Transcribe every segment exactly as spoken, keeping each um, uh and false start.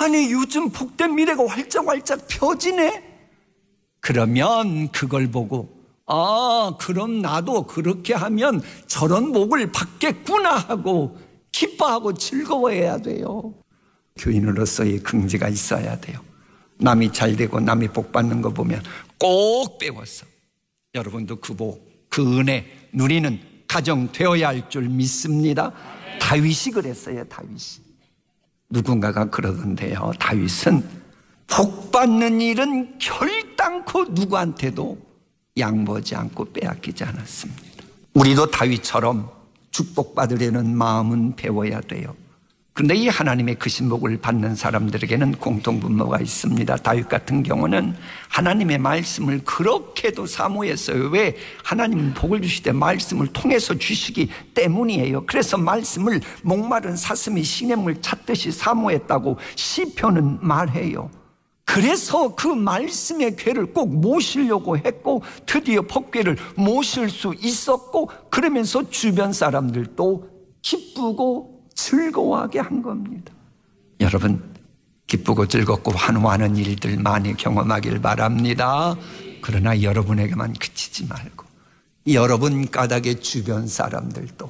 아니 요즘 복된 미래가 활짝활짝 펴지네. 그러면 그걸 보고 아 그럼 나도 그렇게 하면 저런 복을 받겠구나 하고 기뻐하고 즐거워해야 돼요. 교인으로서의 긍지가 있어야 돼요. 남이 잘 되고 남이 복 받는 거 보면 꼭 배워서 여러분도 그 복, 그 은혜 누리는 가정 되어야 할 줄 믿습니다. 다윗이 그랬어요. 다윗이. 누군가가 그러던데요, 다윗은 복 받는 일은 결단코 누구한테도 양보하지 않고 빼앗기지 않았습니다. 우리도 다윗처럼 축복받으려는 마음은 배워야 돼요. 그런데 이 하나님의 크신 복을 받는 사람들에게는 공통분모가 있습니다. 다윗 같은 경우는 하나님의 말씀을 그렇게도 사모했어요. 왜? 하나님은 복을 주실 때 말씀을 통해서 주시기 때문이에요. 그래서 말씀을 목마른 사슴이 시냇물 찾듯이 사모했다고 시편은 말해요. 그래서 그 말씀의 궤를 꼭 모시려고 했고 드디어 복궤를 모실 수 있었고 그러면서 주변 사람들도 기쁘고 즐거워하게 한 겁니다. 여러분 기쁘고 즐겁고 환호하는 일들 많이 경험하길 바랍니다. 그러나 여러분에게만 그치지 말고 여러분 까닭에 주변 사람들도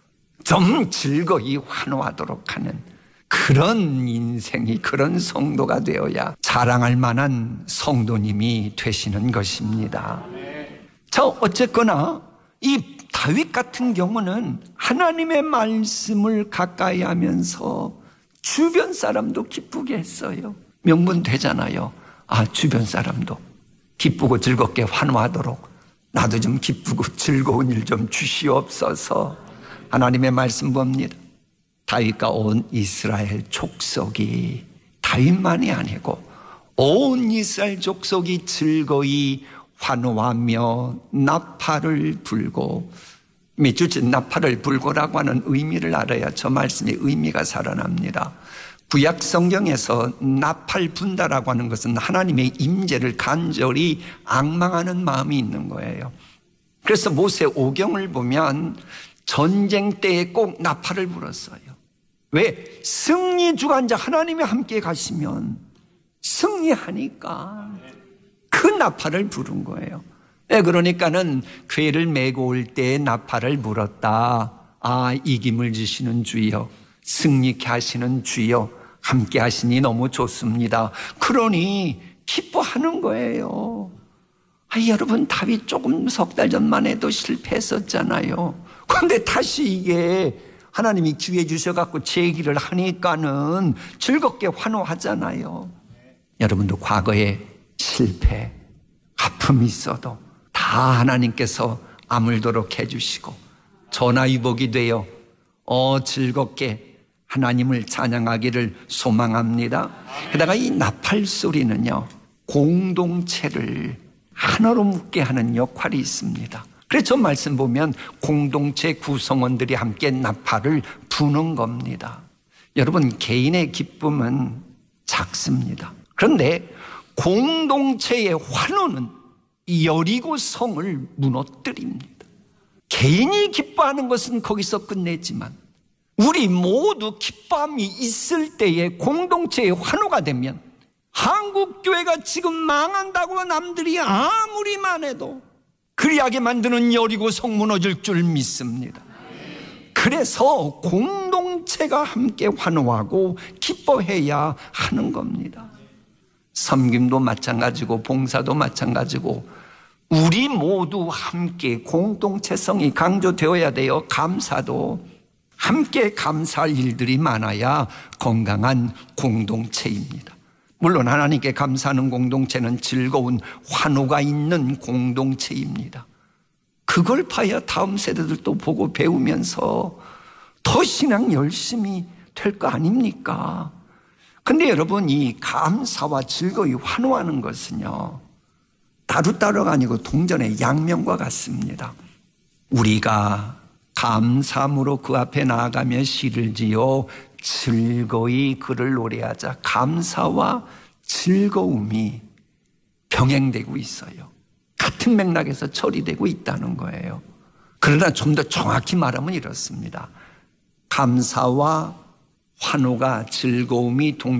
좀 즐거이 환호하도록 하는 그런 인생이, 그런 성도가 되어야 자랑할 만한 성도님이 되시는 것입니다. 자, 어쨌거나 이 다윗 같은 경우는 하나님의 말씀을 가까이 하면서 주변 사람도 기쁘게 했어요. 명분 되잖아요. 아, 주변 사람도 기쁘고 즐겁게 환호하도록 나도 좀 기쁘고 즐거운 일 좀 주시옵소서. 하나님의 말씀 봅니다. 다윗과 온 이스라엘 족속이, 다윗만이 아니고 온 이스라엘 족속이 즐거이 환호하며 나팔을 불고, 몇 주째 나팔을 불고라고 하는 의미를 알아야 저 말씀의 의미가 살아납니다. 구약 성경에서 나팔 분다라고 하는 것은 하나님의 임재를 간절히 앙망하는 마음이 있는 거예요. 그래서 모세 오경을 보면 전쟁 때에 꼭 나팔을 불었어요. 왜? 승리 주관자 하나님이 함께 가시면 승리하니까 그 나팔을 부른 거예요. 네, 그러니까는 궤를 메고 올 때 나팔을 불었다. 아, 이김을 주시는 주여, 승리케 하시는 주여, 함께 하시니 너무 좋습니다. 그러니 기뻐하는 거예요. 아, 여러분 다윗 조금 석 달 전만 해도 실패했었잖아요. 그런데 다시 이게 하나님이 기회 주셔갖고 제기를 하니까는 즐겁게 환호하잖아요. 여러분도 과거에 실패, 아픔이 있어도 다 하나님께서 아물도록 해주시고 전화위복이 되어 어 즐겁게 하나님을 찬양하기를 소망합니다. 게다가 이 나팔 소리는요, 공동체를 하나로 묶게 하는 역할이 있습니다. 그래서 저 말씀 보면 공동체 구성원들이 함께 나팔을 부는 겁니다. 여러분, 개인의 기쁨은 작습니다. 그런데 공동체의 환호는 여리고 성을 무너뜨립니다. 개인이 기뻐하는 것은 거기서 끝내지만 우리 모두 기쁨이 있을 때에 공동체의 환호가 되면 한국교회가 지금 망한다고 남들이 아무리 말해도 그리하게 만드는 여리고 성 무너질 줄 믿습니다. 그래서 공동체가 함께 환호하고 기뻐해야 하는 겁니다. 섬김도 마찬가지고 봉사도 마찬가지고 우리 모두 함께 공동체성이 강조되어야 돼요. 감사도 함께 감사할 일들이 많아야 건강한 공동체입니다. 물론 하나님께 감사하는 공동체는 즐거운 환호가 있는 공동체입니다. 그걸 봐야 다음 세대들도 보고 배우면서 더 신앙 열심히 될 거 아닙니까? 근데 여러분, 이 감사와 즐거이 환호하는 것은요, 따로따로가 아니고 동전의 양면과 같습니다. 우리가 감사함으로 그 앞에 나아가며 시를 지어 즐거이 그를 노래하자. 감사와 즐거움이 병행되고 있어요. 같은 맥락에서 처리되고 있다는 거예요. 그러나 좀 더 정확히 말하면 이렇습니다. 감사와 환호가, 즐거움이 동